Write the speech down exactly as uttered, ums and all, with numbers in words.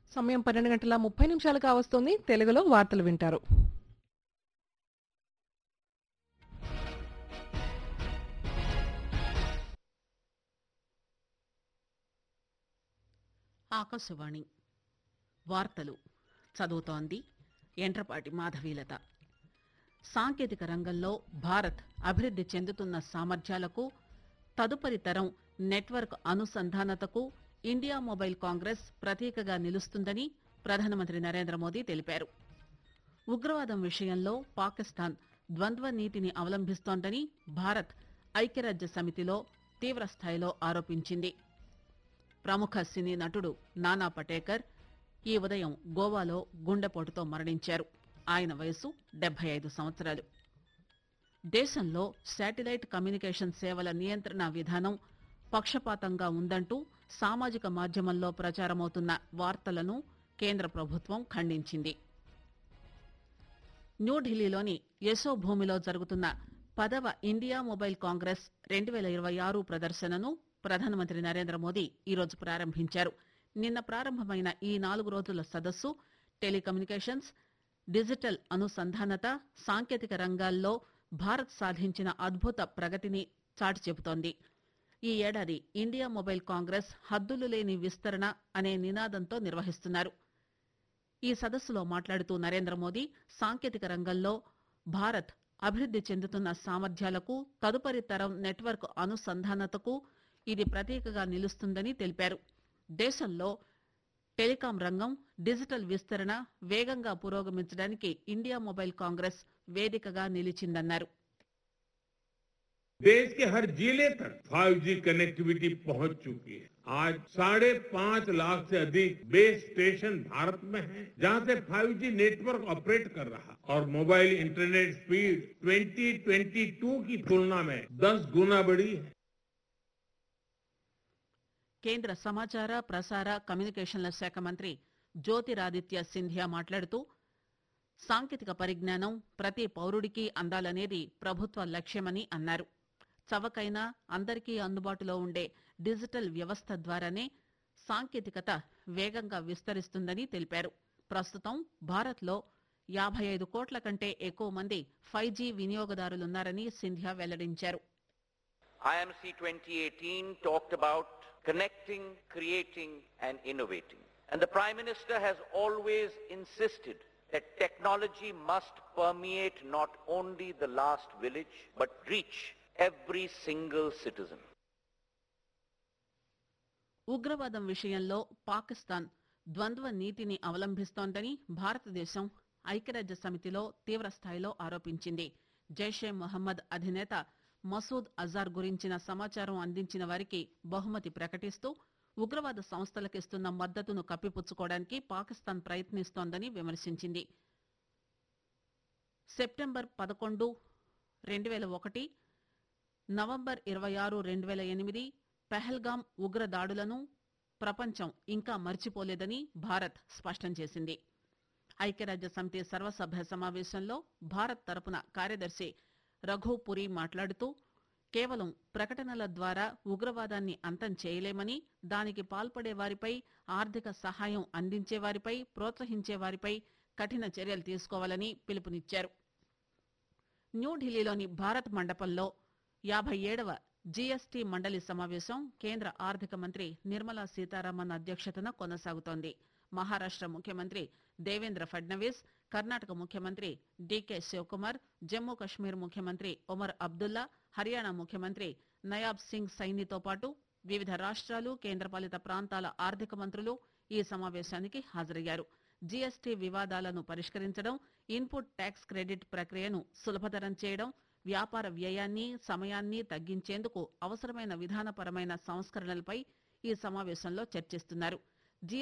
సమయం పన్నెండు గంటల ముప్పై నిమిషాలు కావస్తోంది. తెలుగులో వార్తలు వింటారు. ఆకాశవాణి వార్తలు చదువుతోంది ఎంట్రపాటి మాధవీలత. సాంకేతిక రంగంలో భారత్ అభివృద్ధి చెందుతున్న సామర్థ్యాలకు, తదుపరి తరం నెట్వర్క్ అనుసంధానతకు ఇండియా మొబైల్ కాంగ్రెస్ ప్రతీకగా నిలుస్తుందని ప్రధానమంత్రి నరేంద్ర మోదీ తెలిపారు. ఉగ్రవాదం విషయంలో పాకిస్తాన్ ద్వంద్వ నీతిని అవలంబిస్తోందని భారత్ ఐక్యరాజ్య సమితిలో తీవ్రస్థాయిలో ఆరోపించింది. ప్రముఖ సినీ నటుడు నానా పటేకర్ ఈ ఉదయం గోవాలో గుండెపోటుతో మరణించారు. ఆయన వయసు డెబ్బై ఐదు సంవత్సరాలు. దేశంలో శాటిలైట్ కమ్యూనికేషన్ సేవల నియంత్రణ విధానం పక్షపాతంగా ఉందంటూ సామాజిక మాధ్యమంలో ప్రచారమవుతున్న వార్తలను కేంద్ర ప్రభుత్వం ఖండించింది. న్యూఢిల్లీలోని యశోభూమిలో జరుగుతున్న పదవ ఇండియా మొబైల్ కాంగ్రెస్ రెండు వేల ఇరవై ఆరు ప్రదర్శనను ప్రధానమంత్రి నరేంద్ర మోదీ ఈరోజు ప్రారంభించారు. నిన్న ప్రారంభమైన ఈ నాలుగు రోజుల సదస్సు టెలికమ్యూనికేషన్స్, డిజిటల్ అనుసంధానత, సాంకేతిక రంగాల్లో భారత్ సాధించిన అద్భుత ప్రగతిని చాటి చెబుతోంది. ఈ ఏడాది ఇండియా మొబైల్ కాంగ్రెస్ హద్దులు లేని విస్తరణ అనే నినాదంతో నిర్వహిస్తున్నారు. ఈ సదస్సులో మాట్లాడుతూ నరేంద్ర మోదీ సాంకేతిక రంగంలో భారత్ అభివృద్ధి చెందుతున్న సామర్థ్యాలకు, తదుపరి తరం నెట్వర్క్ అనుసంధానతకు ఇది ప్రతీకగా నిలుస్తుందని తెలిపారు. దేశంలో టెలికాం రంగం, డిజిటల్ విస్తరణ వేగంగా పురోగమించడానికి ఇండియా మొబైల్ కాంగ్రెస్ వేదికగా నిలిచిందన్నారు. देश के हर जिले तक फाइव जी कनेक्टिविटी पहुंच चुकी है. आज साढ़े पांच लाख से अधिक बेस स्टेशन भारत में हैं, जहां से फाइव जी नेटवर्क ऑपरेट कर रहा और mobile internet speed twenty twenty two की तुलना में दस गुना बढ़ी है. కేంద్ర సమాచార ప్రసార కమ్యూనికేషన్ల శాఖ మంత్రి జ్యోతిరాదిత్య సింధియా మాట్లాడుతూ సాంకేతిక పరిజ్ఞానం ప్రతి పౌరుడికి అందాలనేది ప్రభుత్వ లక్ష్యమని అన్నారు. చవకైన, అందరికీ అందుబాటులో ఉండే డిజిటల్ వ్యవస్థ ద్వారానే సాంకేతికత వేగంగా విస్తరిస్తుందని తెలిపారు. ప్రస్తుతం భారత్లో యాభై ఐదు కోట్ల కంటే ఎక్కువ మంది ఫైవ్ జీ వినియోగదారులున్నారని సింధియా వెల్లడించారు. I M C twenty eighteen talked about connecting, creating and innovating. And the Prime Minister has always insisted that technology must permeate not only the last village, but reach every single citizen. ఉగ్రవాదం విషయంలో పాకిస్తాన్ ద్వంద్వ నీతిని అవలంబిస్తోందని భారతదేశం ఐక్యరాజ్య సమితిలో తీవ్రస్థాయిలో ఆరోపించింది. జైషే మొహమ్మద్ అధినేత మసూద్ అజార్ గురించిన సమాచారం అందించిన వారికి బహుమతి ప్రకటిస్తూ ఉగ్రవాద సంస్థలకిస్తున్న మద్దతును కప్పిపుచ్చుకోవడానికి పాకిస్తాన్ ప్రయత్నిస్తోందని విమర్శించింది. సెప్టెంబర్ పదకొండు రెండు వేల ఒకటి, నవంబర్ ఇరవై ఆరు రెండు వేల ఎనిమిది పెహల్గాం ఉగ్ర దాడులను ప్రపంచం ఇంకా మర్చిపోలేదని భారత్ స్పష్టం చేసింది. ఐక్యరాజ్య సమితి సర్వసభ్య సమావేశంలో భారత్ తరపున కార్యదర్శి రఘుపురి మాట్లాడుతూ కేవలం ప్రకటనల ద్వారా ఉగ్రవాదాన్ని అంతం చేయలేమని, దానికి పాల్పడే వారిపై, ఆర్థిక సహాయం అందించే వారిపై, ప్రోత్సహించే వారిపై కఠిన చర్యలు తీసుకోవాలని పిలుపునిచ్చారు. న్యూఢిల్లీలోని భారత్ మండపంలో యాభై ఏడవ జీఎస్టీ మండలి సమావేశం కేంద్ర ఆర్థిక మంత్రి నిర్మలా సీతారామన్ అధ్యక్షతన కొనసాగుతోంది. మహారాష్ట్ర ముఖ్యమంత్రి దేవేంద్ర ఫడ్నవీస్, కర్ణాటక ముఖ్యమంత్రి డీకే శివకుమార్, జమ్మూ కశ్మీర్ ముఖ్యమంత్రి ఒమర్ అబ్దుల్లా, హర్యానా ముఖ్యమంత్రి నయాబ్ సింగ్ సైనితో పాటు వివిధ రాష్ట్రాలు, కేంద్రపాలిత ప్రాంతాల ఆర్థిక మంత్రులు ఈ సమావేశానికి హాజరయ్యారు. జీఎస్టీ వివాదాలను పరిష్కరించడం, ఇన్పుట్ ట్యాక్స్ క్రెడిట్ ప్రక్రియను సులభతరం చేయడం, వ్యాపార వ్యయాన్ని, సమయాన్ని తగ్గించేందుకు అవసరమైన విధానపరమైన సంస్కరణలపై ఈ సమావేశంలో చర్చిస్తున్నారు.